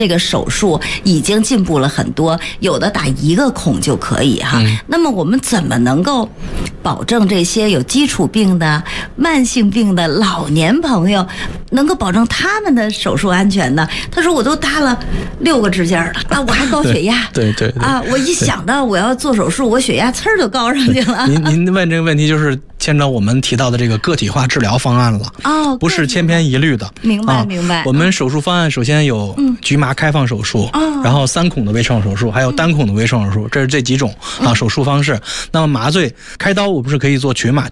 这个手术已经进步了很多，有的打1个孔就可以哈。那么我们怎么能够保证这些有基础病的、慢性病的老年朋友能够保证他们的手术安全呢？他说我都搭了6个支架了啊，我还高血压， 对啊，我一想到我要做手术，我血压呲儿就高上去了。 您问这个问题就是牵扯我们提到的这个个体化治疗方案了，不是千篇一律的。 明白明白。 我们手术方案首先有局麻开放手术，然后3孔的微创手术，还有单孔的微创手术，这是这几种手术方式。那么麻醉开刀我们是可以做全麻